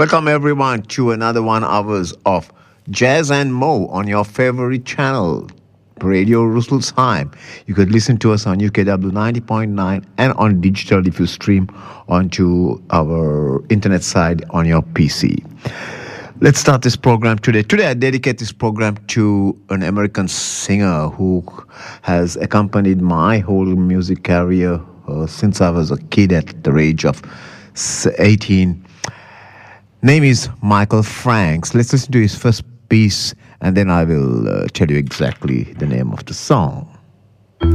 Welcome everyone to another 1 hours of Jazz and Mo on your favorite channel, Radio Rüsselsheim. You could listen to us on UKW 90.9 and on digital if you stream onto our internet side on your PC. Let's start this program today. Today I dedicate this program to an American singer who has accompanied my whole music career since I was a kid at the age of 18. Name is Michael Franks. Let's listen to his first piece and then I will tell you exactly the name of the song.